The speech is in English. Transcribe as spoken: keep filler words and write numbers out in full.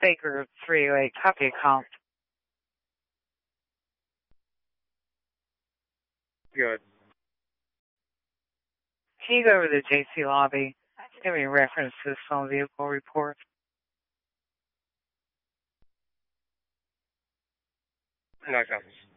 Baker three oh eight, copy account. Good. Can you go over to the J C lobby? Give me a reference to the stolen vehicle report. No copies.